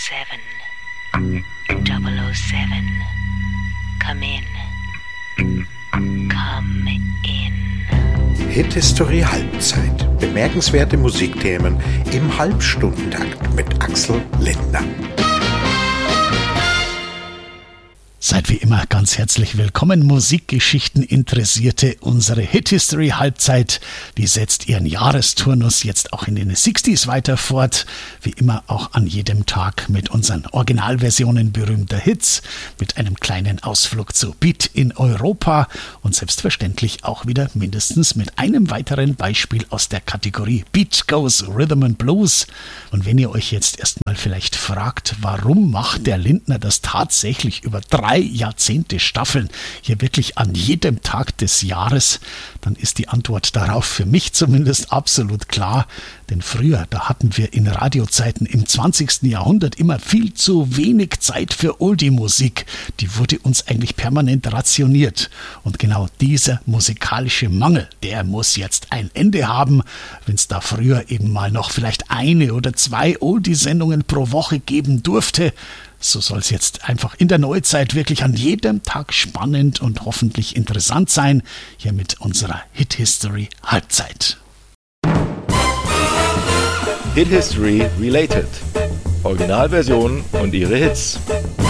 007. 007. Come in. Come in. Hit-History Halbzeit. Bemerkenswerte Musikthemen im Halbstundentakt mit Axel Lindner. Seid wie immer ganz herzlich willkommen, Musikgeschichten-Interessierte. Unsere Hit-History Halbzeit, die setzt ihren Jahresturnus jetzt auch in den 60s weiter fort. Wie immer auch an jedem Tag mit unseren Originalversionen berühmter Hits, mit einem kleinen Ausflug zu Beat in Europa und selbstverständlich auch wieder mindestens mit einem weiteren Beispiel aus der Kategorie Beat Goes Rhythm and Blues. Und wenn ihr euch jetzt erstmal vielleicht fragt, warum macht der Lindner das tatsächlich über 3 Jahrzehnte Staffeln, hier wirklich an jedem Tag des Jahres, dann ist die Antwort darauf für mich zumindest absolut klar. Denn früher, da hatten wir in Radiozeiten im 20. Jahrhundert immer viel zu wenig Zeit für Oldie-Musik. Die wurde uns eigentlich permanent rationiert. Und genau dieser musikalische Mangel, der muss jetzt ein Ende haben. Wenn es da früher eben mal noch vielleicht 1 oder 2 Oldie-Sendungen pro Woche geben durfte, so soll es jetzt einfach in der Neuzeit wirklich an jedem Tag spannend und hoffentlich interessant sein, hier mit unserer Hit History Halbzeit. Hit History Related. Originalversionen und ihre Hits.